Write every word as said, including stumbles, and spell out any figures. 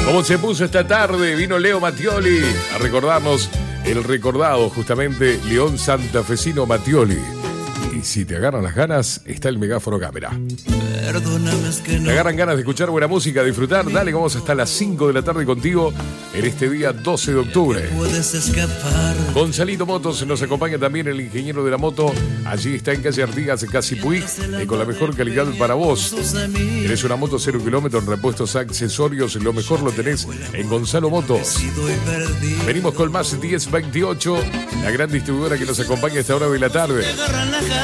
¿Cómo se puso esta tarde? Vino Leo Mattioli a recordarnos el recordado justamente León santafesino Mattioli. Y si te agarran las ganas, está el megáfono cámara. Te agarran ganas de escuchar buena música, disfrutar. Dale, vamos hasta las cinco de la tarde contigo en este día doce de octubre. Gonzalito Motos nos acompaña también, el ingeniero de la moto. Allí está en calle Artigas, en Casipuí, eh, con la mejor calidad para vos. Tenés una moto cero kilómetros, repuestos, accesorios, lo mejor lo tenés en Gonzalo Motos. Venimos con más diez veintiocho, la gran distribuidora que nos acompaña a esta hora de la tarde.